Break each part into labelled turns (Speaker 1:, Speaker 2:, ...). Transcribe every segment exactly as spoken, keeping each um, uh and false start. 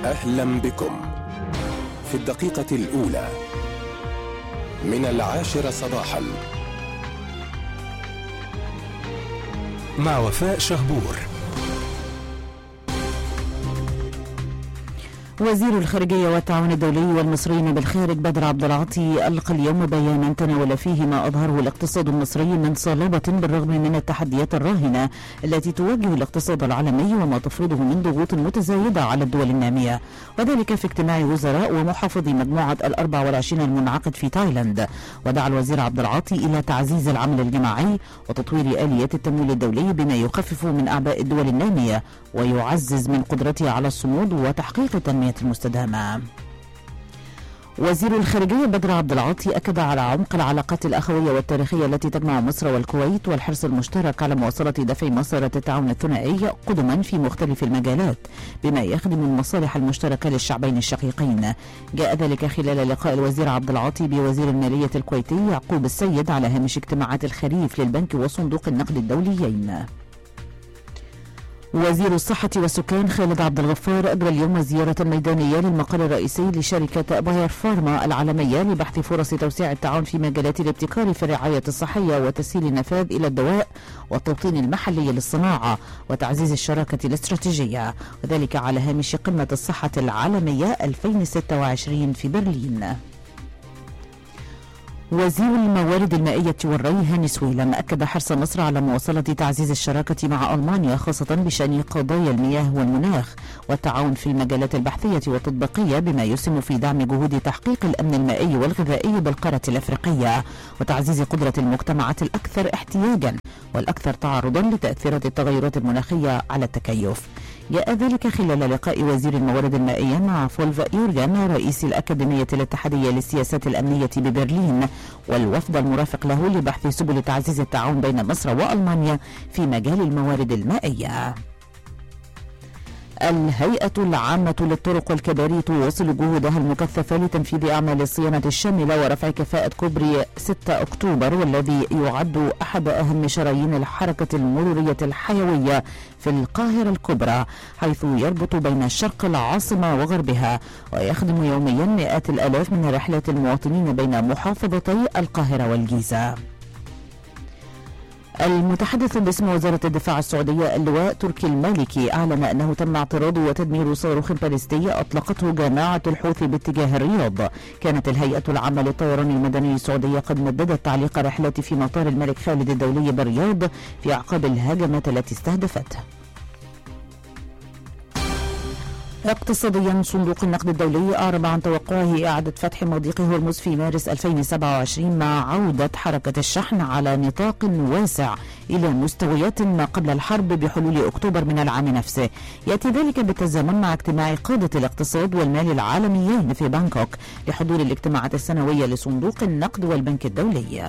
Speaker 1: أهلا بكم في الدقيقة الأولى من العاشرة صباحا مع وفاء شهبور.
Speaker 2: وزير الخارجية والتعاون الدولي والمصريين بالخارج بدر عبد العاطي ألقى اليوم بيانا تناول فيه ما أظهره الاقتصاد المصري من صلابة بالرغم من التحديات الراهنة التي تواجه الاقتصاد العالمي وما تفرضه من ضغوط متزايدة على الدول النامية، وذلك في اجتماع وزراء ومحافظي مجموعة الأربع والعشرين المنعقد في تايلاند. ودعا الوزير عبد العاطي إلى تعزيز العمل الجماعي وتطوير آليات التمويل الدولي بما يخفف من أعباء الدول النامية ويعزز من قدرتها على الصمود وتحقيق التنمية المستدامة. وزير الخارجية بدر عبد العاطي أكد على عمق العلاقات الأخوية والتاريخية التي تجمع مصر والكويت والحرص المشترك على مواصلة دفع مسارة التعاون الثنائي قدما في مختلف المجالات بما يخدم المصالح المشتركة للشعبين الشقيقين. جاء ذلك خلال لقاء الوزير عبد العاطي بوزير المالية الكويتي يعقوب السيد على هامش اجتماعات الخريف للبنك وصندوق النقد الدوليين. وزير الصحة والسكان خالد عبد الغفار أجرى اليوم زيارة ميدانية للمقر الرئيسي لشركة باير فارما العالمية لبحث فرص توسيع التعاون في مجالات الابتكار في الرعاية الصحية وتسهيل النفاذ إلى الدواء والتوطين المحلي للصناعة وتعزيز الشراكة الاستراتيجية، وذلك على هامش قمة الصحة العالمية ألفين وستة وعشرين في برلين. وزير الموارد المائية والري هاني سويلم أكد حرص مصر على مواصلة تعزيز الشراكة مع ألمانيا خاصة بشأن قضايا المياه والمناخ والتعاون في المجالات البحثية والتطبيقية بما يسهم في دعم جهود تحقيق الأمن المائي والغذائي بالقارة الأفريقية وتعزيز قدرة المجتمعات الأكثر احتياجا والأكثر تعرضا لتأثيرات التغيرات المناخية على التكيف. جاء ذلك خلال لقاء وزير الموارد المائية مع فولف يورغان رئيس الأكاديمية الاتحادية للسياسات الأمنية ببرلين والوفد المرافق له لبحث سبل تعزيز التعاون بين مصر وألمانيا في مجال الموارد المائية. الهيئة العامة للطرق والكباري تواصل جهودها المكثفة لتنفيذ أعمال الصيانة الشاملة ورفع كفاءة كوبري ستة أكتوبر والذي يعد أحد أهم شرايين الحركة المرورية الحيوية في القاهرة الكبرى، حيث يربط بين شرق العاصمة وغربها ويخدم يوميا مئات الآلاف من رحلات المواطنين بين محافظتي القاهرة والجيزة. المتحدث باسم وزارة الدفاع السعودية اللواء تركي المالكي أعلن أنه تم اعتراض وتدمير صاروخ باليستي أطلقته جماعة الحوثي باتجاه الرياض. كانت الهيئة العامة للطيران المدني السعودية قد مددت تعليق رحلات في مطار الملك خالد الدولي بالرياض في أعقاب الهجمات التي استهدفته. اقتصاديا، صندوق النقد الدولي أعرب عن توقعه إعادة فتح مضيق هرمز في مارس ألفين وسبعة وعشرين مع عودة حركة الشحن على نطاق واسع إلى مستويات ما قبل الحرب بحلول أكتوبر من العام نفسه. يأتي ذلك بالتزامن مع اجتماع قادة الاقتصاد والمال العالميين في بانكوك لحضور الاجتماعات السنوية لصندوق النقد والبنك الدولي.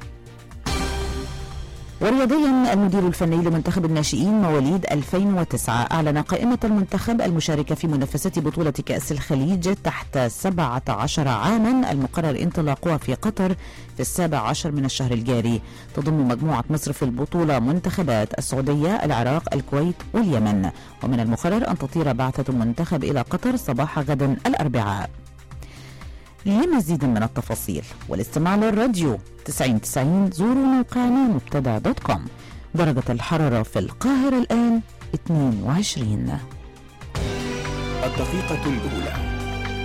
Speaker 2: ورياضيا، المدير الفني لمنتخب الناشئين مواليد ألفين وتسعة أعلن قائمة المنتخب المشاركة في منافسة بطولة كأس الخليج تحت سبعة عشر عاما المقرر انطلاقها في قطر في السابع عشر من الشهر الجاري. تضم مجموعة مصر في البطولة منتخبات السعودية، العراق، الكويت واليمن، ومن المقرر أن تطير بعثة المنتخب إلى قطر صباح غد الأربعاء. لمزيد من التفاصيل والاستماع للراديو تسعين تسعين زوروا موقعنا مبتدأ دوت كوم. درجة الحرارة في القاهرة الآن اثنين وعشرين.
Speaker 1: الدقيقة الأولى